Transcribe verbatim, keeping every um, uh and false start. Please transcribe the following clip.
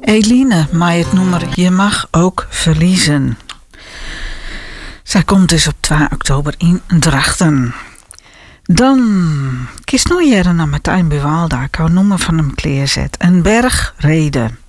Eline, maar het nummer Je mag ook verliezen. Zij komt dus op twee oktober in Drachten. Dan kies nog jaren naar Martijn Buwalda. Ik hou noemen van hem kleerzet. Een bergreden.